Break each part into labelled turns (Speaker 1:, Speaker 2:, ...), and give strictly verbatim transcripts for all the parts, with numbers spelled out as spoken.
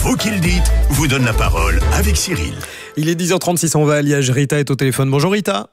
Speaker 1: Vous qui le dites vous donne la parole avec Cyril.
Speaker 2: Il est dix heures trente-six, on va à Liège. Rita est au téléphone. Bonjour Rita.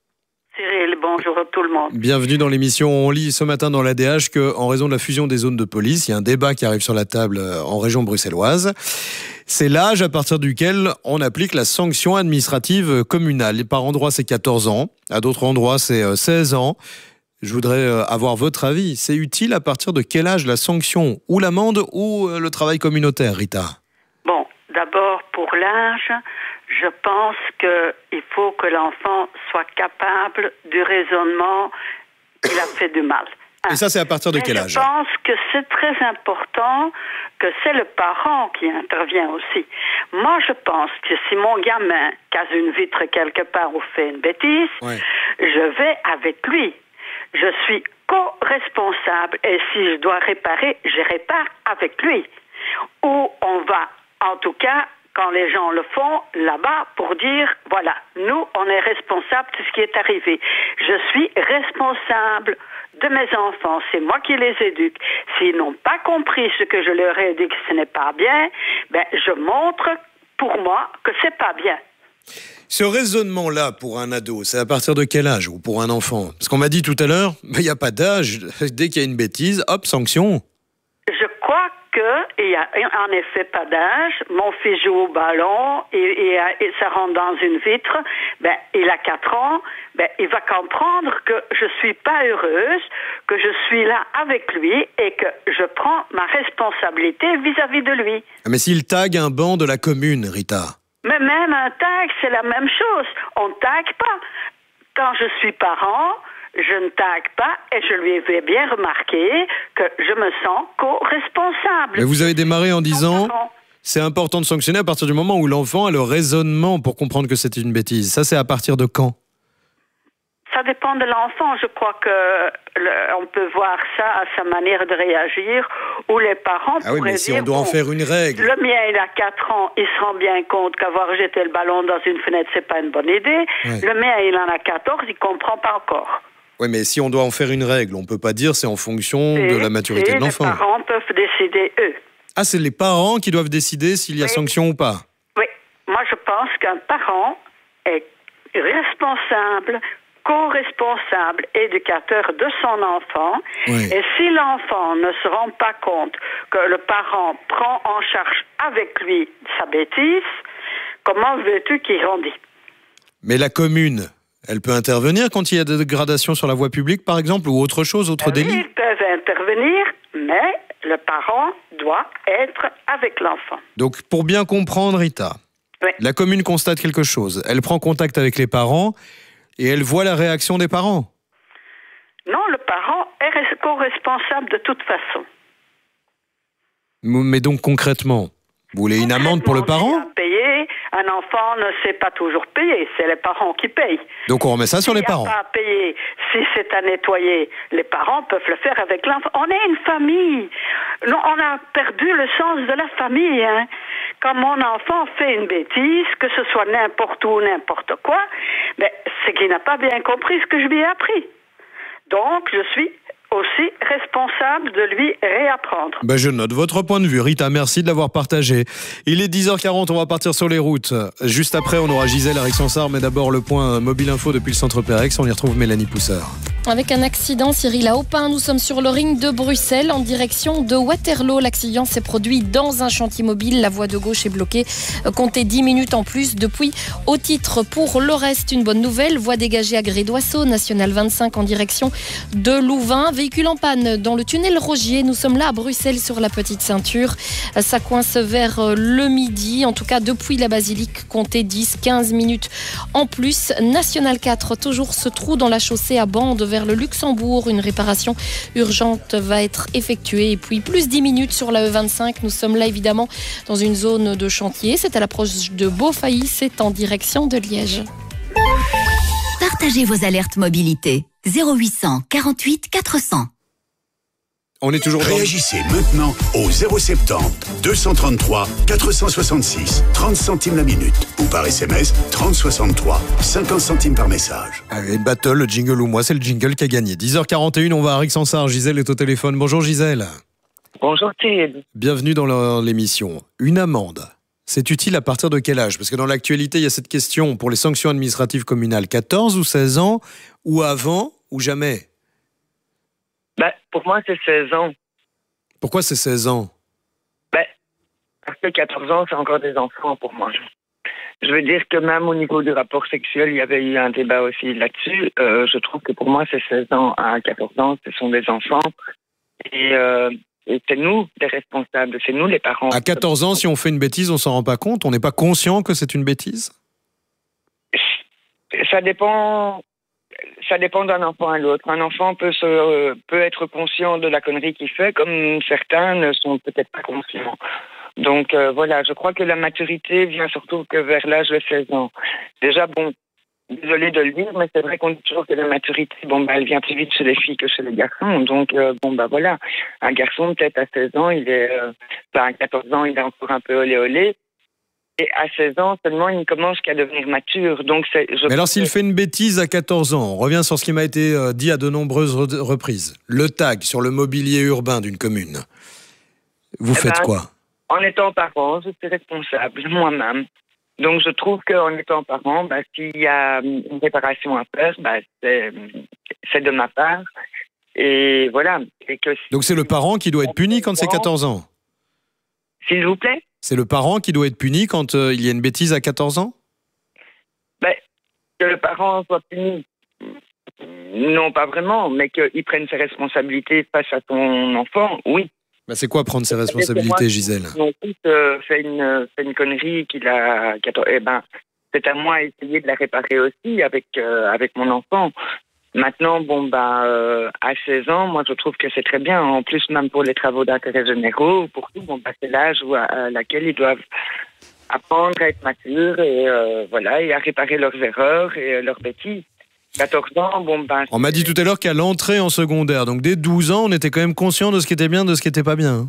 Speaker 3: Cyril, bonjour à tout le monde.
Speaker 2: Bienvenue dans l'émission. On lit ce matin dans l'A D H qu'en raison de la fusion des zones de police, il y a un débat qui arrive sur la table en région bruxelloise. C'est l'âge à partir duquel on applique la sanction administrative communale. Par endroits, c'est quatorze ans. À d'autres endroits, c'est seize ans. Je voudrais avoir votre avis. C'est utile à partir de quel âge la sanction ou l'amende ou le travail communautaire, Rita?
Speaker 3: Bon, d'abord pour l'âge, je pense qu'il faut que l'enfant soit capable du raisonnement qu'il a fait du mal.
Speaker 2: Et ça, c'est à partir de quel âge?
Speaker 3: Je pense que c'est très important que c'est le parent qui intervient aussi. Moi, je pense que si mon gamin casse une vitre quelque part ou fait une bêtise, ouais. je vais avec lui. Je suis co-responsable et si je dois réparer, je répare avec lui. Ou on va, en tout cas, quand les gens le font, là-bas, pour dire, voilà, nous, on est responsable de ce qui est arrivé. Je suis responsable de mes enfants, c'est moi qui les éduque. S'ils n'ont pas compris ce que je leur ai dit que ce n'est pas bien, ben, je montre pour moi que c'est pas bien.
Speaker 2: Ce raisonnement-là, pour un ado, c'est à partir de quel âge ou pour un enfant? Parce qu'on m'a dit tout à l'heure, il n'y a pas d'âge. Dès qu'il y a une bêtise, hop, sanction.
Speaker 3: Je crois qu'il n'y a en effet pas d'âge. Mon fils joue au ballon et, et, et ça rentre dans une vitre. Ben, il a quatre ans. Ben, il va comprendre que je ne suis pas heureuse, que je suis là avec lui et que je prends ma responsabilité vis-à-vis de lui.
Speaker 2: Mais s'il tague un banc de la commune, Rita?
Speaker 3: Mais même un tag, c'est la même chose. On ne tague pas. Quand je suis parent, je ne tague pas et je lui ai fait bien remarquer que je me sens co-responsable.
Speaker 2: Mais vous avez démarré en disant c'est important de sanctionner à partir du moment où l'enfant a le raisonnement pour comprendre que c'est une bêtise. Ça, c'est à partir de quand?
Speaker 3: Ça dépend de l'enfant. Je crois que le, on peut voir ça à sa manière de réagir, où les parents
Speaker 2: ah oui,
Speaker 3: pourraient
Speaker 2: mais si
Speaker 3: dire,
Speaker 2: on doit
Speaker 3: bon,
Speaker 2: en faire une règle.
Speaker 3: Le mien, il a quatre ans, il se rend bien compte qu'avoir jeté le ballon dans une fenêtre, c'est pas une bonne idée. Ouais. Le mien, il en a quatorze, il comprend pas encore.
Speaker 2: Oui, mais si on doit en faire une règle, on peut pas dire c'est en fonction
Speaker 3: et,
Speaker 2: de la maturité de l'enfant.
Speaker 3: Les parents peuvent décider, eux.
Speaker 2: Ah, c'est les parents qui doivent décider s'il y a oui. sanction ou pas?
Speaker 3: Oui. Moi, je pense qu'un parent est responsable, co-responsable, éducateur de son enfant. Oui. Et si l'enfant ne se rend pas compte que le parent prend en charge avec lui sa bêtise, comment veux-tu qu'il grandisse?
Speaker 2: Mais la commune, elle peut intervenir quand il y a des dégradations sur la voie publique, par exemple, ou autre chose, autre
Speaker 3: oui,
Speaker 2: délit?
Speaker 3: Ils peuvent intervenir, mais le parent doit être avec l'enfant.
Speaker 2: Donc, pour bien comprendre, Rita, oui. la commune constate quelque chose. Elle prend contact avec les parents et elle voit la réaction des parents.
Speaker 3: Non, le parent est co-responsable de toute façon.
Speaker 2: Mais donc, concrètement, vous voulez une amende pour le parent?
Speaker 3: Payer, un enfant ne sait pas toujours payer, c'est les parents qui payent.
Speaker 2: Donc on remet ça sur les parents.
Speaker 3: S'il n'y a pas à payer, si c'est à nettoyer, les parents peuvent le faire avec l'enfant. On est une famille. Non, on a perdu le sens de la famille. Hein. Quand mon enfant fait une bêtise, que ce soit n'importe où, n'importe quoi, ben, c'est qu'il n'a pas bien compris ce que je lui ai appris. Donc je suis aussi responsable de lui réapprendre.
Speaker 2: Ben je note votre point de vue. Rita, merci de l'avoir partagé. Il est dix heures quarante, on va partir sur les routes. Juste après, on aura Gisèle à Rixensart, mais d'abord le point mobile info depuis le centre Pérex. On y retrouve Mélanie Poussard.
Speaker 4: Avec un accident, Cyril, à Aupin, nous sommes sur le ring de Bruxelles en direction de Waterloo. L'accident s'est produit dans un chantier mobile. La voie de gauche est bloquée. Comptez dix minutes en plus depuis au titre. Pour le reste, une bonne nouvelle. Voie dégagée à Gré-d'Oisseau, National vingt-cinq en direction de Louvain. Véhicule en panne dans le tunnel Rogier. Nous sommes là à Bruxelles sur la petite ceinture. Ça coince vers le midi. En tout cas, depuis la basilique, comptez dix à quinze minutes en plus. National quatre, toujours ce trou dans la chaussée à Bande vers le Luxembourg. Une réparation urgente va être effectuée. Et puis plus dix minutes sur la E vingt-cinq. Nous sommes là évidemment dans une zone de chantier. C'est à l'approche de Beaufailly. C'est en direction de Liège.
Speaker 5: Partagez vos alertes mobilité. zéro huit cent quarante-huit quatre cents.
Speaker 2: On est toujours
Speaker 1: Réagissez dans... maintenant au zéro soixante-dix deux cent trente-trois quatre cent soixante-six, trente centimes la minute ou par S M S trente soixante-trois, cinquante centimes par message.
Speaker 2: Allez, battle, le jingle ou moi, c'est le jingle qui a gagné. dix heures quarante et une, on va à Rixensart. Gisèle est au téléphone. Bonjour Gisèle.
Speaker 6: Bonjour Thierry.
Speaker 2: Bienvenue dans l'émission. Une amende, c'est utile à partir de quel âge? Parce que dans l'actualité, il y a cette question pour les sanctions administratives communales, quatorze ou seize ans, ou avant, ou jamais?
Speaker 6: Ben, pour moi, c'est seize ans.
Speaker 2: Pourquoi c'est seize ans?
Speaker 6: Ben, parce que quatorze ans, c'est encore des enfants pour moi. Je veux dire que même au niveau du rapport sexuel, il y avait eu un débat aussi là-dessus. Euh, je trouve que pour moi, c'est seize ans à quatorze ans, ce sont des enfants. Et, euh, et c'est nous les responsables, c'est nous les parents.
Speaker 2: À quatorze ans, si on fait une bêtise, on s'en rend pas compte? On n'est pas conscient que c'est une bêtise?
Speaker 6: Ça dépend... Ça dépend d'un enfant à l'autre. Un enfant peut, se, peut être conscient de la connerie qu'il fait, comme certains ne sont peut-être pas conscients. Donc euh, voilà, je crois que la maturité vient surtout que vers l'âge de seize ans. Déjà, bon, désolé de le dire, mais c'est vrai qu'on dit toujours que la maturité, bon, bah, elle vient plus vite chez les filles que chez les garçons. Donc, euh, bon, bah voilà, un garçon, peut-être à seize ans, il est, euh, enfin, à quatorze ans, il est encore un peu olé olé. Et à seize ans seulement, il ne commence qu'à devenir mature. Donc c'est, je
Speaker 2: Mais alors, s'il fait une bêtise à quatorze ans, on revient sur ce qui m'a été euh, dit à de nombreuses re- reprises. Le tag sur le mobilier urbain d'une commune. Vous
Speaker 6: eh
Speaker 2: faites
Speaker 6: ben,
Speaker 2: quoi?
Speaker 6: En étant parent, je suis responsable moi-même. Donc je trouve qu'en étant parent, bah, s'il y a une réparation à faire, bah, c'est, c'est de ma part. Et voilà. Et que si
Speaker 2: Donc c'est le parent qui doit être puni quand c'est quatorze ans?
Speaker 6: S'il vous plaît?
Speaker 2: C'est le parent qui doit être puni quand euh, il y a une bêtise à quatorze ans?
Speaker 6: Ben, que le parent soit puni, non pas vraiment, mais qu'il prenne ses responsabilités face à son enfant, oui.
Speaker 2: Bah c'est quoi prendre ses responsabilités, Gisèle?
Speaker 6: Mon fils euh, fait, une, fait une connerie qu'il a... Eh ben, c'est à moi d'essayer de la réparer aussi avec, euh, avec mon enfant. Maintenant, bon, bah, euh, à seize ans, moi, je trouve que c'est très bien. En plus, même pour les travaux d'intérêt généraux, pour tout, bon, bah, c'est l'âge où, à, à laquelle ils doivent apprendre à être matures et, euh, voilà, et à réparer leurs erreurs et euh, leurs bêtises. quatorze ans, bon, bah...
Speaker 2: On m'a dit tout à l'heure qu'à l'entrée en secondaire, donc dès douze ans, on était quand même conscient de ce qui était bien, de ce qui était pas bien. Hein.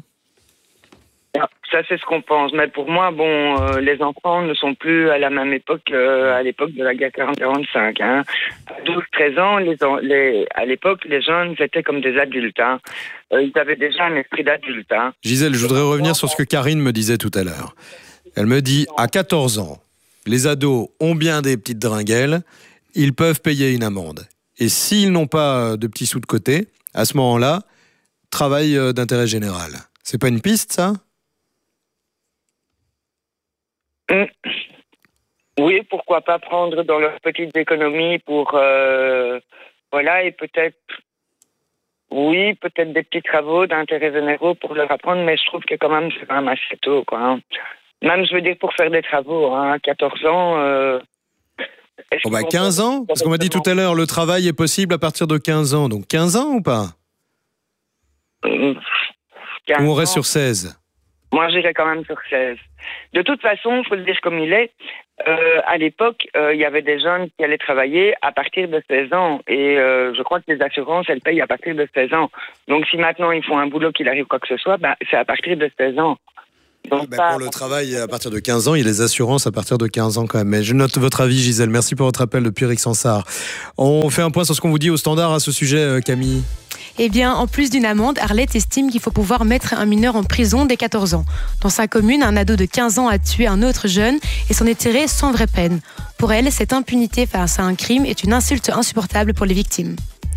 Speaker 6: Ça, c'est ce qu'on pense. Mais pour moi, bon, euh, les enfants ne sont plus à la même époque euh, à l'époque de la guerre quarante quarante-cinq. Hein. À douze treize ans, les, les, à l'époque, les jeunes étaient comme des adultes. Hein. Euh, ils avaient déjà un esprit d'adulte. Hein.
Speaker 2: Gisèle, je voudrais revenir sur ce que Karine me disait tout à l'heure. Elle me dit, à quatorze ans, les ados ont bien des petites dringuelles, ils peuvent payer une amende. Et s'ils n'ont pas de petits sous de côté, à ce moment-là, travail d'intérêt général. C'est pas une piste, ça ?
Speaker 6: Mmh. Oui, pourquoi pas prendre dans leurs petites économies pour... Euh, voilà, et peut-être... Oui, peut-être des petits travaux d'intérêt généraux pour leur apprendre, mais je trouve que quand même, c'est quand même assez tôt, quoi. Hein. Même, je veux dire, pour faire des travaux, hein, à quatorze ans... Euh,
Speaker 2: bon bah quinze ans, parce qu'on m'a dit tout à l'heure, le travail est possible à partir de quinze ans. Donc quinze ans ou pas?
Speaker 6: Mmh,
Speaker 2: Ou on reste sur seize?
Speaker 6: Moi, j'irais quand même sur seize. De toute façon, il faut le dire comme il est, euh, à l'époque, il euh, y avait des jeunes qui allaient travailler à partir de seize ans. Et euh, je crois que les assurances, elles payent à partir de seize ans. Donc si maintenant ils font un boulot qu'il arrive quoi que ce soit, bah, c'est à partir de seize ans. Donc,
Speaker 2: bah, pour le travail à partir de quinze ans, il y a les assurances à partir de quinze ans quand même. Mais je note votre avis, Gisèle. Merci pour votre appel depuis Rixensart. On fait un point sur ce qu'on vous dit au standard à ce sujet, Camille.
Speaker 7: Eh bien, en plus d'une amende, Arlette estime qu'il faut pouvoir mettre un mineur en prison dès quatorze ans. Dans sa commune, un ado de quinze ans a tué un autre jeune et s'en est tiré sans vraie peine. Pour elle, cette impunité face à un crime est une insulte insupportable pour les victimes.